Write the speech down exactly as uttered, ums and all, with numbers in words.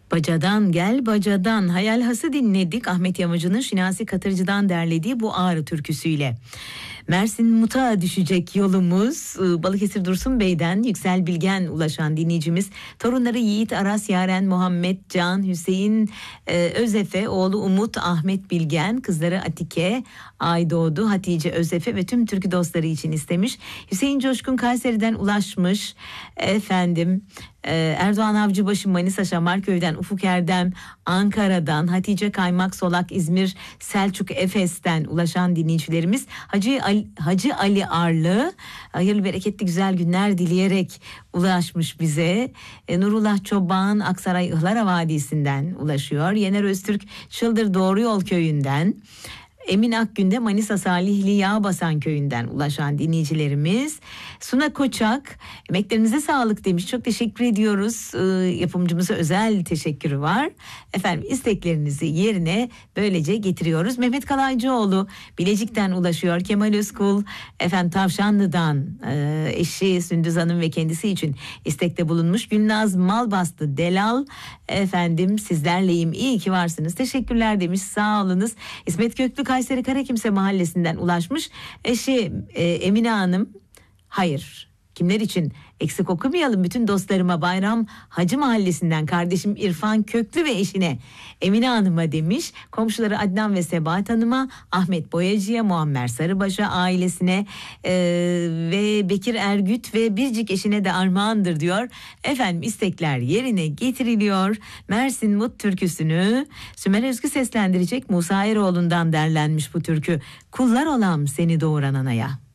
Bacadan gel bacadan, Hayal Has'ı dinledik. Ahmet Yamacı'nın Şinasi Katırcı'dan derlediği bu Ağrı türküsüyle. Mersin Mut'a düşecek yolumuz. Balıkesir Dursun Bey'den Yüksel Bilgen ulaşan dinleyicimiz. Torunları Yiğit, Aras, Yaren, Muhammed, Can, Hüseyin, e, Özefe, oğlu Umut, Ahmet Bilgen, kızları Atike, Aydoğdu, Hatice, Özefe ve tüm türkü dostları için istemiş. Hüseyin Coşkun Kayseri'den ulaşmış. Efendim Erdoğan Avcıbaşı Manisa Şamarköy'den, Ufuk Erdem Ankara'dan, Hatice Kaymak Solak İzmir Selçuk Efes'ten ulaşan dinleyicilerimiz. Hacı Ali, Hacı Ali Arlı hayırlı bereketli güzel günler dileyerek ulaşmış bize. E, Nurullah Çoban Aksaray Ihlara Vadisi'nden ulaşıyor. Yener Öztürk Çıldır Doğru Yol Köyü'nden. Emin Akgün'de Manisa Salihli Yağbasan Köyü'nden ulaşan dinleyicilerimiz. Suna Koçak, emeklerinize sağlık demiş. Çok teşekkür ediyoruz. Ee, yapımcımıza özel teşekkürü var. Efendim isteklerinizi yerine böylece getiriyoruz. Mehmet Kalaycıoğlu Bilecik'ten ulaşıyor. Kemal Özkul efendim Tavşanlı'dan e, eşi Sündüz Hanım ve kendisi için istekte bulunmuş. Gülnaz Malbastı Delal efendim sizlerleyim, iyi ki varsınız, teşekkürler demiş, sağ olunuz. İsmet Köklü Kayseri Karakimse Mahallesi'nden ulaşmış. Eşi e, Emine Hanım, hayır kimler için eksik okumayalım, bütün dostlarıma Bayram Hacı Mahallesi'nden kardeşim İrfan Köklü ve eşine Emine Hanım'a demiş. Komşuları Adnan ve Sebahat Hanım'a, Ahmet Boyacı'ya, Muammer Sarıbaş'a, ailesine e, ve Bekir Ergüt ve biricik eşine de armağandır diyor. Efendim istekler yerine getiriliyor. Mersin Mut türküsünü Sümer Özgü seslendirecek. Musa Eroğlu'ndan derlenmiş bu türkü. Kullar olam seni doğuran anaya.